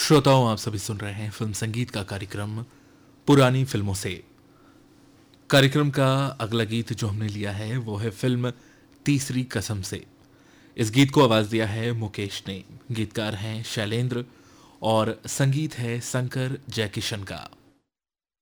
श्रोताओं, आप सभी सुन रहे हैं फिल्म संगीत का कार्यक्रम पुरानी फिल्मों से। कार्यक्रम का अगला गीत जो हमने लिया है वो है फिल्म तीसरी कसम से। इस गीत को आवाज दिया है मुकेश ने। गीतकार हैं शैलेंद्र और संगीत है शंकर जयकिशन का।